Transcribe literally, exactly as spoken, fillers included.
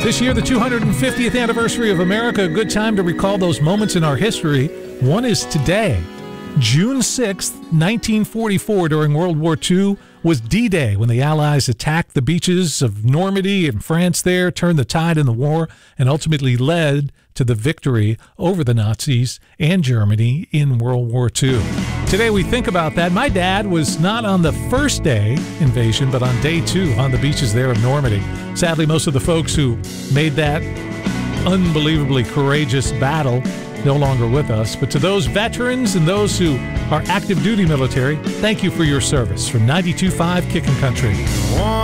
This year, the two hundred fiftieth anniversary of America, a good time to recall those moments in our history. One is today. June sixth, nineteen forty-four, during World War Two, was D-Day, when the Allies attacked the beaches of Normandy in France there, turned the tide in the war, and ultimately led to the victory over the Nazis and Germany in World War Two. Today we think about that. My dad was not on the first day invasion, but on day two on the beaches there of Normandy. Sadly, most of the folks who made that unbelievably courageous battle no longer with us. But to those veterans and those who are active duty military, thank you for your service. From ninety-two point five Kickin' Country.